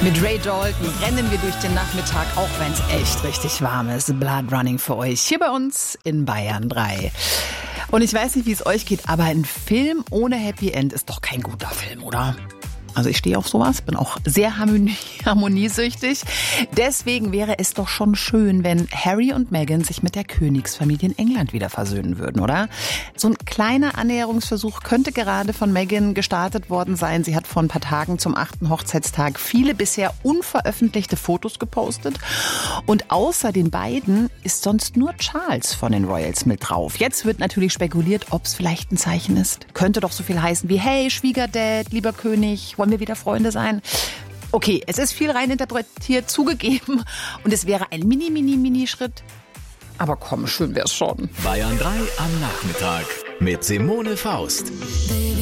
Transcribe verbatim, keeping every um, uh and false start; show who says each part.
Speaker 1: Mit Ray Dalton rennen wir durch den Nachmittag, auch wenn es echt richtig warm ist. Blood Running für euch hier bei uns in Bayern drei. Und ich weiß nicht, wie es euch geht, aber ein Film ohne Happy End ist doch kein guter Film, oder? Also ich stehe auf sowas, bin auch sehr harmonie- harmoniesüchtig. Deswegen wäre es doch schon schön, wenn Harry und Meghan sich mit der Königsfamilie in England wieder versöhnen würden, oder? So ein kleiner Annäherungsversuch könnte gerade von Meghan gestartet worden sein. Sie hat vor ein paar Tagen zum achten Hochzeitstag viele bisher unveröffentlichte Fotos gepostet. Und außer den beiden ist sonst nur Charles von den Royals mit drauf. Jetzt wird natürlich spekuliert, ob es vielleicht ein Zeichen ist. Könnte doch so viel heißen wie, hey, Schwiegerdad, lieber König, wollen wir wieder Freunde sein? Okay, es ist viel reininterpretiert, zugegeben. Und es wäre ein mini, mini, mini Schritt. Aber komm, schön wär's schon.
Speaker 2: Bayern drei am Nachmittag mit Simone Faust.